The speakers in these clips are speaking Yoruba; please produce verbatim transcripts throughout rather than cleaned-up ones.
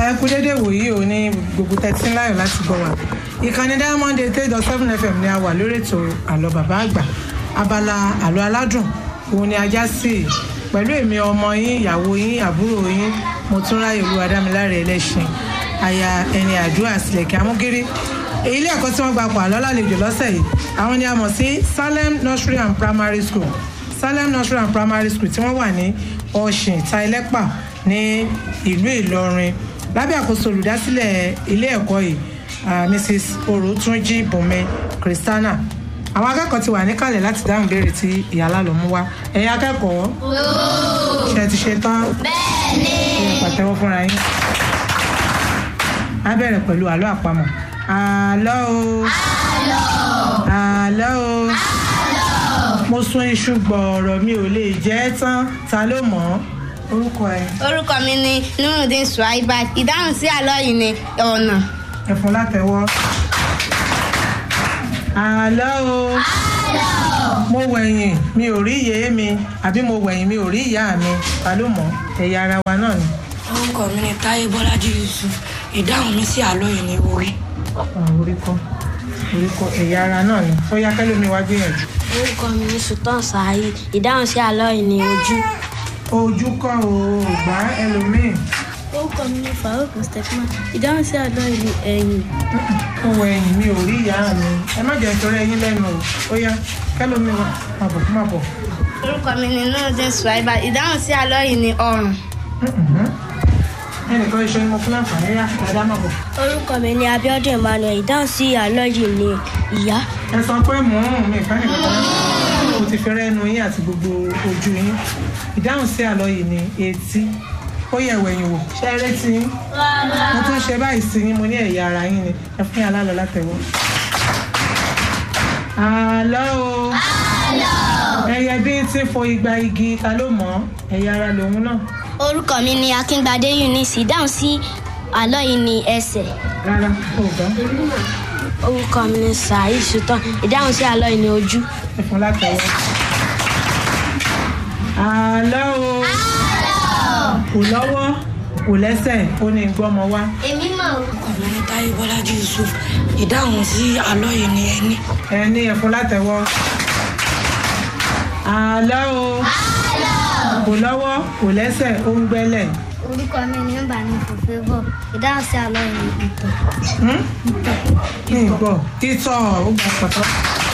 ẹ kú dédé wòyí ò ní gbogbo tẹ́tí láyọ̀ láti gbọ́ wa. Ìkànnì Diamond eight dot seven F M ni a wà lórí ètò àlọ́ bàbá àgbà. Abala àlọ́ aládùn òun ni ajá sí pẹ̀lú èmi ọmọ yín, ìyàwó yín, àbúrò yín, Motúnráyè Olúwadámiláre Ẹlẹ́ṣin, aya ẹni àdúrà Sílẹ̀kẹ̀ Amúgírí. Ilé ẹ̀kọ́ tí wọ́n gba pọ̀ àlọ́ lálejò lọ́sẹ̀ yìí, àwọn ni a mọ̀ sí Salem Nursery and Primary School. Salem Nursery and Primary School tí wọ́n wà ní Ọ̀ṣìn Tailẹ́pà ní ìlú Ìlọrin. Lábẹ́ àkóso olùdásílẹ̀ ilé ẹ̀kọ́ yìí, Missus Orotunji Bùnmi Christiana. Àwọn akẹ́kọ̀ọ́ ti wà níkàlẹ̀ láti dáhùn ìbéèrè tí ìyá Lálọ́ mú wá. Ẹ̀yin akẹ́kọ̀ọ́, ṣé ti ṣe tán? Bẹ́ẹ̀ni. Ẹ pàtẹ́wọ́ fúnra yín. A bẹ̀rẹ̀ pẹ̀lú àlọ́ àpamọ̀. Àlọ́ o. Àlọ́. Àlọ́ o. Àlọ́. Mo sún iṣu gbọ̀ọ̀rọ̀ mi ò lè jẹ ẹ́ tán. Ta ló mọ̀ ọ́? Orúkọ ẹ. Orúkọ mi ni Nurudeen Suwaibat. Ìdáhùn sí àlọ́ yìí ni ọ̀nà. Ẹ fún látẹ́wọ́. Àlọ́ o. Àlọ́. Mo wẹ̀yìn mi ò rí ìyé mi àbí mo wẹ̀yìn mi ò rí ìyá mi. Ta ló mọ̀? Ẹ̀yà ara wa náà ni. Orúkọ mi ni Táyé Bọ́lájí Yusuf. Ìdáhùn mi sí àlọ́ yìí ni orí. Orí kọ́ orí kọ́ ẹ̀yà ara náà ni. Ó yá kẹ́lómi wá gbìyànjú. Orúkọ mi ni Sultan Saheed. Ìdáhùn sí àlọ́ yìí ni ojú. Ojú kọ́ o, gbá ẹlòmíì. Orúkọ mi ni Farouk Stefan. Ìdáhùn sí àlọ́ yìí ni ẹ̀yìn. Mo wẹ̀yìn mi ò rí ìyá mi. Ẹ má jẹ́ nítorí ẹyin lẹ́nu o. Ó yá kẹ́lómi wá. Má bọ̀ má bọ̀. Orúkọ mi ni Nurudeen Suwaibat. Ìdáhùn sí àlọ́ yìí ni ọrùn. Ẹnìkan iṣẹ́ ni mo fún láǹfààní yá dáadáa má bọ̀. Orúkọ mi ni Abiodun Emmanuel. Ìdáhùn sí àlọ́ yìí ni ìyá. Ẹ sọ pé mò ń mi ìfẹ́ nìkan kan. Mo ti fẹ́rẹ́ ẹnu yín àti gbogbo ojú yín. Ìdáhùn sí àlọ́ yìí ni etí. Ó yẹ wẹ̀yìn wò. Ṣé ẹ rétí yín? Mo tún ṣe báyìí sí yín, mo ní ẹ̀yà ara yín ni. Ẹ fún yàrá lọ látẹ̀wọ́. Àlọ́ o. Àlọ́. Ẹyẹ bí tí ń fo igba igi, ta ló mọ̀? Ẹ̀yà ara lòun náà. Orúkọ mi ni Akíngbadé Eunice. Ìdáhùn sí àlọ́ yìí ni ẹsẹ̀. Rárá, ó gbọ́. Orúkọ mi ni Saheed Sultan. Ìdáhùn sí àlọ́ yìí ni ojú. Ẹ fún látẹ̀wọ́. Àlọ́ o. Àlọ́. Kò lọ́wọ́, kò lẹ́sẹ̀, ó ní gbọ́mọ wá. Èmi mọ̀ o. Orúkọ mi ni Táyé Bọ́lájí Yusuf. Ìdáhùn sí àlọ́ yìí ni ẹni. Ẹni ẹ fún látẹ̀wọ́. Àlọ́ o. Àlọ́. Kò lọ́wọ́, kò lẹ́sẹ̀, ó ń gbẹ́lẹ̀. Orúkọ mi ni Mbà ní Fòfébọ̀. Ìdáhùn sí àlọ́ yìí ni ìtàn. Kí n gbọ́, ìtọ̀ ó gbà pọ̀tọ́.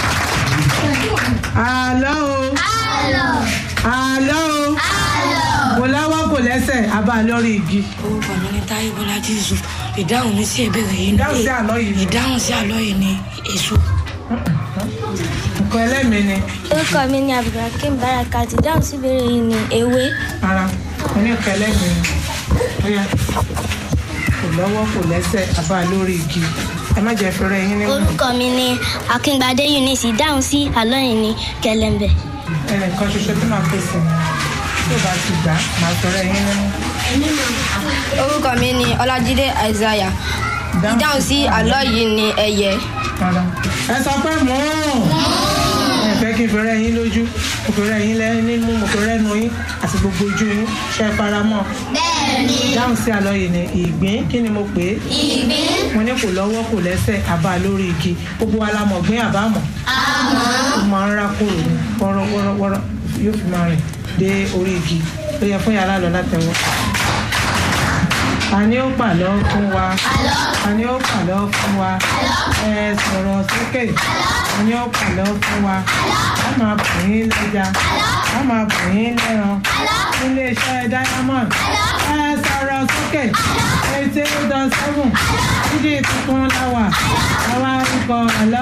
Àlọ́ o. Àlọ́. Àlọ́ o. Àlọ́. Kò lọ́wọ́, kò lẹ́sẹ̀, a bá a lórí igi. Orúkọ mi ni Táyé Bọ́lájí Yusuf. Ìdáhùn mi sí ìbéèrè yìí ni Ìdáhùn sí àlọ́ yìí ni. Ìdáhùn sí àlọ́ yìí ni èso. Nǹkan ẹlẹ́mìí ni. Orúkọ mi ni Abdulhakeem Barakat. Ìdáhùn sí ìbéèrè yìí ni ewé. Ara, mo ní nǹkan ẹlẹ́mìí ni. Ó yá. Kò lọ́wọ́, kò lẹ́sẹ̀, a bá a lórí igi. Ẹ má jẹ́ fẹ́rẹ́ yín níwọ̀n. Orúkọ mi ni Akíngbadé Eunice. Ìdáhùn sí àlọ́ yìí ni kẹ̀lẹ̀mbẹ̀. Ẹnìkan ṣoṣo tí màá pèsè ni. Tí ò bá ti gbà, màá fẹ́rẹ́ yín nínú. Orúkọ mi ni Ọlájídé Isaiah. Ìdáhùn sí àlọ́ yìí ni ẹyẹ. Rárá. Ẹ sọ pé mò ń. Ẹ fẹ́ kí n fẹ́rẹ́ yín lójú, mo fẹ́rẹ́ yín lẹ́yìn nímú, mo fẹ́rẹ́ nu yín àti gbogbo ojú yín. Ṣé ẹ fara mọ́? Bẹ́ẹ̀ni. Ìdáhùn sí àlọ́ yìí ni ìgbín. Kí ni mo pè é? Ìgbín. Mo ní kò lọ́wọ́, kò lẹ́sẹ̀, àbá lórí igi. Gbogbo wa la mọ̀ gbín àbámọ̀. Àmọ́. Ó máa ń rá kúrò ní wọ́rọ́wọ́rọ́ yóò fi máa rìn dé orí igi. Ó yẹ fún yàrá lọ látẹ̀wọ́. Ta ni ó pàlọ́ fún wa? Ta ni ó pàlọ́ fún wa? Ẹ sọ̀rọ̀ sókè. Ta ni ó pàlọ́ fún wa? Wọ́n máa bù yín lẹ́ja. Wọ́n máa bù yín lẹ́ran. Nílé iṣẹ́ Diamond. Ẹ sọ̀rọ̀ sókè. Eighty eight dot seven. Dídì tuntun láwà. Àwa ń kọ àlọ́.